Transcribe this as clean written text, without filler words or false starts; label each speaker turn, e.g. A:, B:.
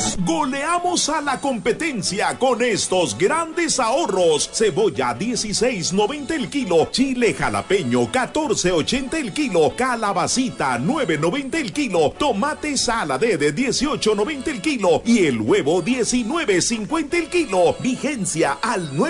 A: Goleamos a la competencia con estos grandes ahorros. Cebolla 16.90 el kilo, chile jalapeño 14.80 el kilo, calabacita 9.90 el kilo, tomate saladé de 18.90 el kilo y el huevo 19.50 el kilo. Vigencia al 9